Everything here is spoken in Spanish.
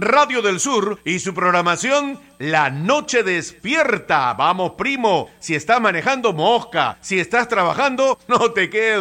Radio del Sur y su programación La Noche Despierta. Vamos, primo, si estás manejando, mosca. Si estás trabajando, no te quedes